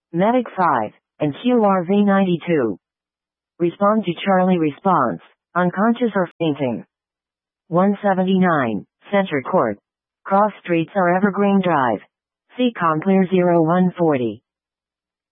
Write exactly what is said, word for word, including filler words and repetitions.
Medic five, and Q R V ninety-two. Respond to Charlie response, unconscious or fainting. one seventy-nine, Center Court. Cross streets are Evergreen Drive. C COM clear zero one forty.